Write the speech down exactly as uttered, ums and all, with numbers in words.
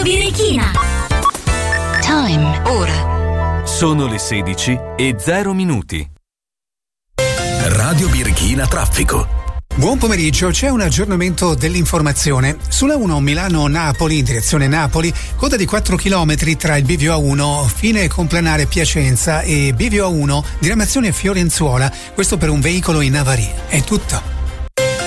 Birichina. Time. Ora. Sono le sedici e zero minuti. Radio Birichina Traffico. Buon pomeriggio, c'è un aggiornamento dell'informazione. Sulla uno Milano-Napoli in direzione Napoli, coda di quattro chilometri tra il bivio A uno, fine complanare Piacenza, e bivio A uno, diramazione Fiorenzuola, questo per un veicolo in avaria. È tutto.